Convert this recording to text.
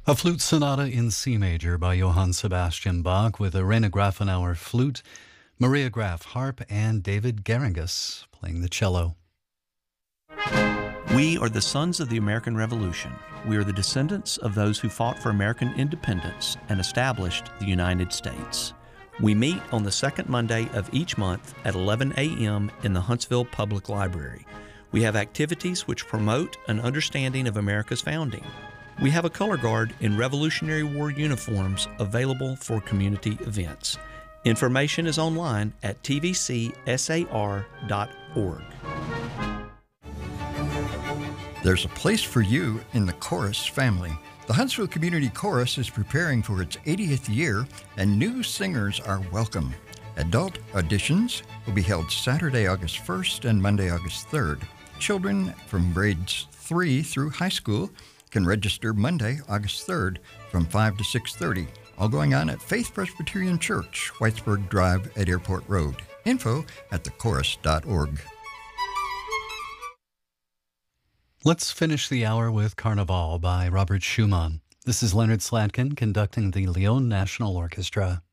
A flute sonata in C major by Johann Sebastian Bach with Irena Grafenauer flute, Maria Graf harp, and David Garangus playing the cello. We are the sons of the American Revolution. We are the descendants of those who fought for American independence and established the United States. We meet on the second Monday of each month at 11 a.m. in the Huntsville Public Library. We have activities which promote an understanding of America's founding. We have a color guard in Revolutionary War uniforms available for community events. Information is online at tvcsar.org. There's a place for you in the chorus family. The Huntsville Community Chorus is preparing for its 80th year, and new singers are welcome. Adult auditions will be held Saturday, August 1st and Monday, August 3rd. Children from grades 3 through high school can register Monday, August 3rd from 5 to 6:30. All going on at Faith Presbyterian Church, Whitesburg Drive at Airport Road. Info at thechorus.org. Let's finish the hour with Carnival by Robert Schumann. This is Leonard Slatkin conducting the Lyon National Orchestra.